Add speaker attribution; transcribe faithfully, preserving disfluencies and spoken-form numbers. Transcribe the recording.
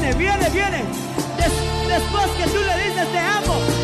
Speaker 1: viene, viene, viene. Des- después que tú le dices te amo,